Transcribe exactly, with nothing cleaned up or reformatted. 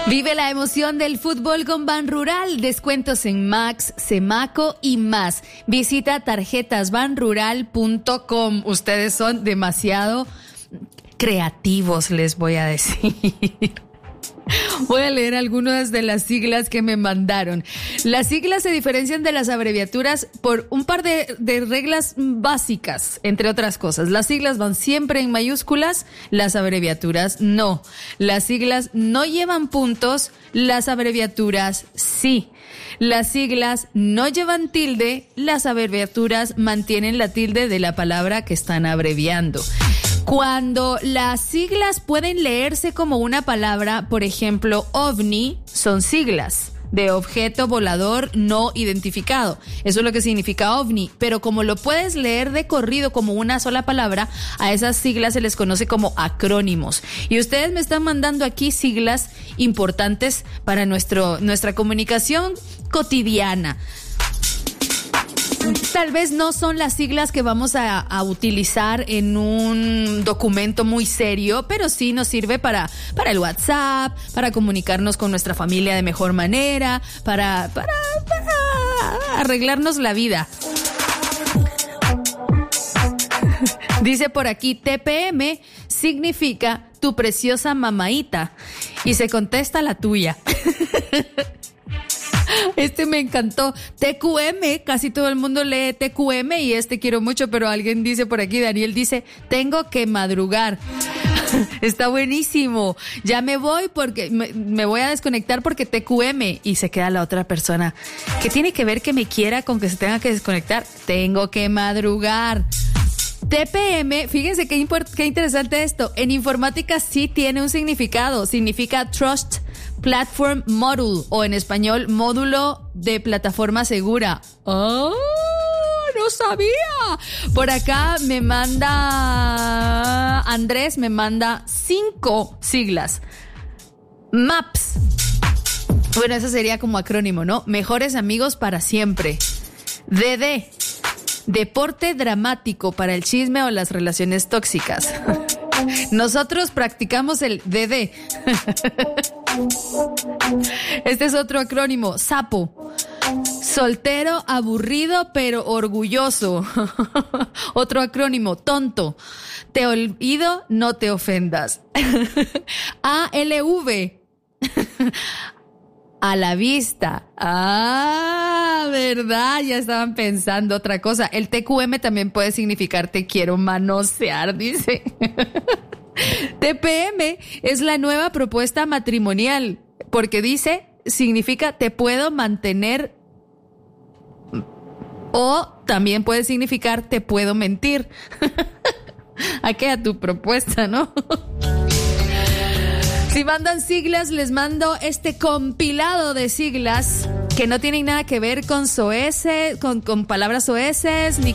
Vive la emoción del fútbol con Banrural. Descuentos en Max, Semaco y más. Visita tarjetas banrural punto com. Ustedes son demasiado creativos, les voy a decir. Voy a leer algunas de las siglas que me mandaron. Las siglas se diferencian de las abreviaturas por un par de, de reglas básicas, entre otras cosas. Las siglas van siempre en mayúsculas, las abreviaturas no. Las siglas no llevan puntos, las abreviaturas sí. Las siglas no llevan tilde, las abreviaturas mantienen la tilde de la palabra que están abreviando. Cuando las siglas pueden leerse como una palabra, por ejemplo, ovni, son siglas de objeto volador no identificado. Eso es lo que significa ovni. Pero como lo puedes leer de corrido como una sola palabra, a esas siglas se les conoce como acrónimos. Y ustedes me están mandando aquí siglas importantes para nuestro, nuestra comunicación cotidiana. Tal vez no son las siglas que vamos a, a utilizar en un documento muy serio, pero sí nos sirve para, para el WhatsApp, para comunicarnos con nuestra familia de mejor manera, para, para, para arreglarnos la vida. Dice por aquí, T P M significa tu preciosa mamaíta y se contesta la tuya. Este me encantó. T Q M, casi todo el mundo lee T Q M y este quiero mucho, pero alguien dice por aquí, Daniel dice, tengo que madrugar. Está buenísimo. Ya me voy porque me, me voy a desconectar porque T Q M y se queda la otra persona. ¿Qué tiene que ver que me quiera con que se tenga que desconectar? Tengo que madrugar. T P M, fíjense qué, import- qué interesante esto. En informática sí tiene un significado. Significa Trust Platform Module, o en español, módulo de plataforma segura. ¡Oh! ¡No sabía! Por acá me manda Andrés, me manda cinco siglas. MAPS. Bueno, eso sería como acrónimo, ¿no? Mejores amigos para siempre. D D. Deporte dramático para el chisme o las relaciones tóxicas. Nosotros practicamos el D D. Este es otro acrónimo. Sapo. Soltero, aburrido, pero orgulloso. Otro acrónimo. Tonto. Te olvido, no te ofendas. A L V. A la vista. Ah, ¿verdad? Ya estaban pensando otra cosa. El T Q M también puede significar te quiero manosear, dice. T P M es la nueva propuesta matrimonial, porque dice, significa te puedo mantener, o también puede significar te puedo mentir. ¿A qué? A tu propuesta, ¿no? Si mandan siglas, les mando este compilado de siglas que no tienen nada que ver con soeces, con, con palabras soeces, ni